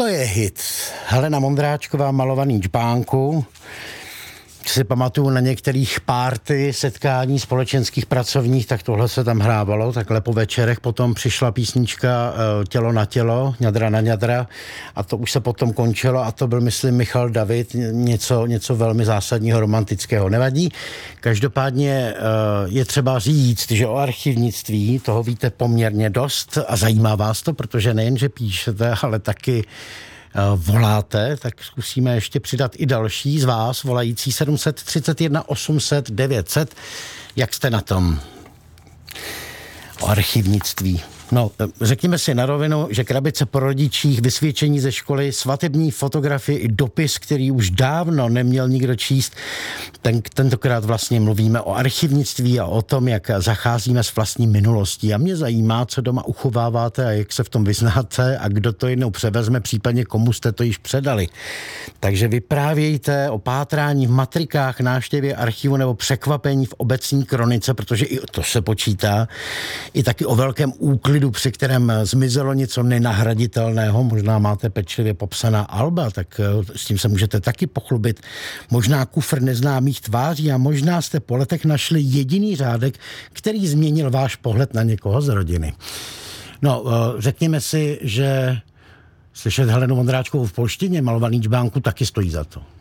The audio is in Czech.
To je hit. Helena Mondráčková, Malovaný džbánku. Si pamatuju na některých párty, setkání společenských pracovních, tak tohle se tam hrávalo, takhle po večerech. Potom přišla písnička Tělo na tělo, ňadra na ňadra a to už se potom končilo a to byl, myslím, Michal David, něco velmi zásadního, romantického. Nevadí. Každopádně je třeba říct, že o archivnictví toho víte poměrně dost a zajímá vás to, protože nejen, že píšete, ale taky voláte, tak zkusíme ještě přidat i další z vás, volající 731 800 900. Jak jste na tom? O archivnictví. No, řekněme si na rovinu, že krabice po rodičích, vysvědčení ze školy, svatební fotografie i dopis, který už dávno neměl nikdo číst. Tentokrát vlastně mluvíme o archivnictví a o tom, jak zacházíme s vlastní minulostí. A mě zajímá, co doma uchováváte a jak se v tom vyznáte a kdo to jednou převezme, případně komu jste to již předali. Takže vyprávějte o pátrání v matrikách, návštěvě archivu nebo překvapení v obecní kronice, protože i to se počítá. I taky o velkém úklidu, při kterém zmizelo něco nenahraditelného, možná máte pečlivě popsaná alba, tak s tím se můžete taky pochlubit. Možná kufr neznámých tváří a možná jste po letech našli jediný řádek, který změnil váš pohled na někoho z rodiny. No, řekněme si, že slyšet Helenu Vondráčkovou v polštině, Malovaný džbánku, taky stojí za to.